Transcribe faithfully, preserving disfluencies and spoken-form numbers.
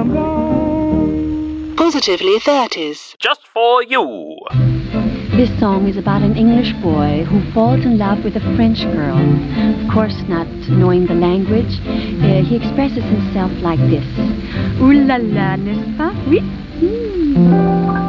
Positively thirties. Just for you. This song is about an English boy who falls in love with a French girl. Of course, not knowing the language, uh, he expresses himself like this. Ooh la la, n'est-ce pas? Oui. Hmm.